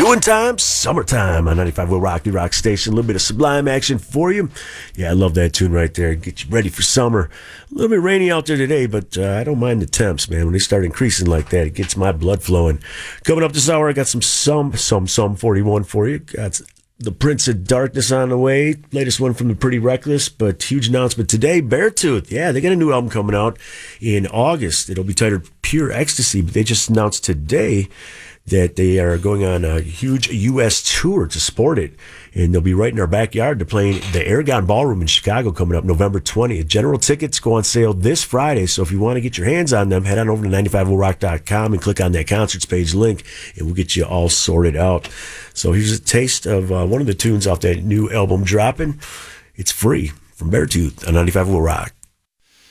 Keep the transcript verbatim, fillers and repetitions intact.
Doing time, summertime on ninety-five Will Rock, the rock station. A little bit of Sublime action for you. Yeah, I love that tune right there. Get you ready for summer. A little bit rainy out there today, but uh, I don't mind the temps, man. When they start increasing like that, it gets my blood flowing. Coming up this hour, I got some some some some forty-one for you. Got the Prince of Darkness on the way. Latest one from the Pretty Reckless, but huge announcement today. Beartooth, yeah, they got a new album coming out in August. It'll be titled Pure Ecstasy, but they just announced today that they are going on a huge U S tour to support it. And they'll be right in our backyard. They're playing the Aragon Ballroom in Chicago coming up November twentieth. General tickets go on sale this Friday, so if you want to get your hands on them, head on over to ninety-five will rock dot com and click on that concerts page link, and we'll get you all sorted out. So here's a taste of uh, one of the tunes off that new album dropping. It's free from Beartooth on ninety-five Will Rock.